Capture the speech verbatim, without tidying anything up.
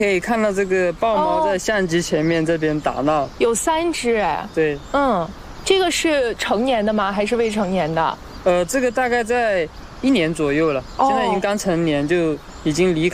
可以看到这个豹猫在相机前面这边打闹， 有三只哎。 对， 嗯，这个是成年的吗？还是未成年的？ 呃，这个大概在一年左右了，现在已经刚成年，就已经离开。